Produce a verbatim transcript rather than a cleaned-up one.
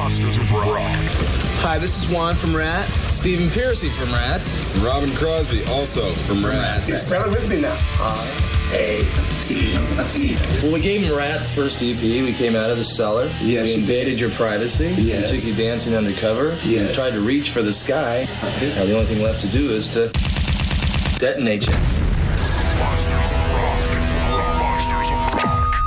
Monsters of Rock. Hi, this is Juan from Rat. Stephen Piercy from Rat. Robin Crosby, also from Rat. You spell it with me now. R A T T. Well, we gave him Rat first E P. We came out of the cellar. Yes. We invaded your privacy. Yes. We took you dancing undercover. Yes. We tried to reach for the sky. Now the only thing left to do is to detonate you. Monsters of Rock. Monsters of Rock.